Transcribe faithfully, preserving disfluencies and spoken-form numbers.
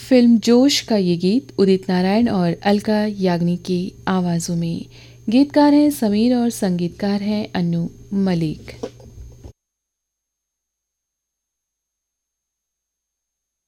Film जोश का ये गीत उदित नारायण और अलका याग्निक की आवाज़ों में। गीतकार हैं समीर और संगीतकार हैं अनु मलिक।